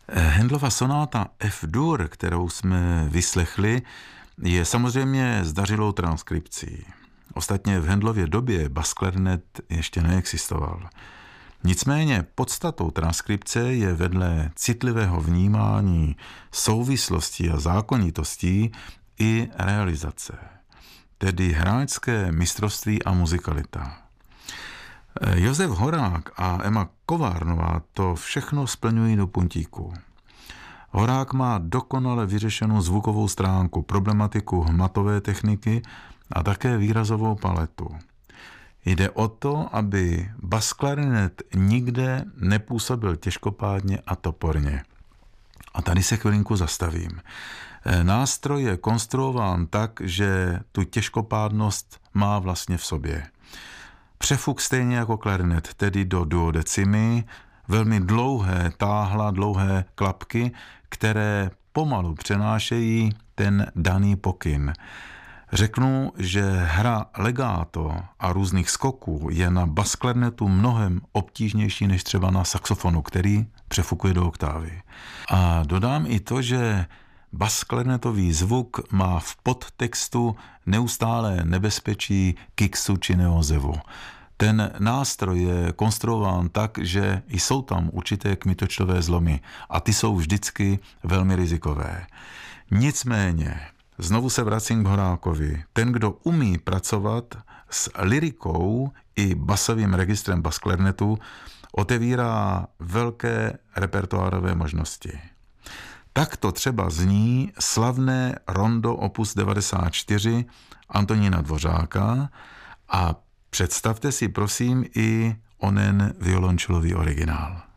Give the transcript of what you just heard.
Haendlova sonáta F-dur, kterou jsme vyslechli, je samozřejmě zdařilou transkripcí. Ostatně v Haendlově době basklarinet ještě neexistoval. Nicméně podstatou transkripce je vedle citlivého vnímání souvislostí a zákonitostí i realizace, tedy hráčské mistrovství a muzikalita. Josef Horák a Emma Kovárnová to všechno splňují do puntíku. Horák má dokonale vyřešenou zvukovou stránku, problematiku hmatové techniky a také výrazovou paletu. Jde o to, aby basklarinet nikde nepůsobil těžkopádně a toporně. A tady se chvilinku zastavím. Nástroj je konstruován tak, že tu těžkopádnost má vlastně v sobě. Přefuk stejně jako klarinet, tedy do duodecimy, velmi dlouhé klapky, které pomalu přenášejí ten daný pokyn. Řeknu, že hra legato a různých skoků je na basklarinetu mnohem obtížnější než třeba na saxofonu, který přefukuje do oktávy. A dodám i to, že basklarinetový zvuk má v podtextu neustále nebezpečí kiksu či neozevu. Ten nástroj je konstruován tak, že jsou tam určité kmitočtové zlomy a ty jsou vždycky velmi rizikové. Nicméně, znovu se vracím k Horákovi. Ten, kdo umí pracovat s lyrikou i basovým registrem basklarinetu, otevírá velké repertoárové možnosti. Takto třeba zní slavné rondo opus 94 Antonína Dvořáka a představte si prosím i onen violončelový originál.